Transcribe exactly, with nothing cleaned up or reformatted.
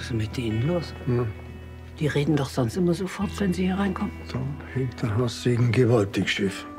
Was ist mit denen los? Hm. Die reden doch sonst immer sofort, wenn sie hier reinkommen. Da hängt der Haussegen gewaltig schief.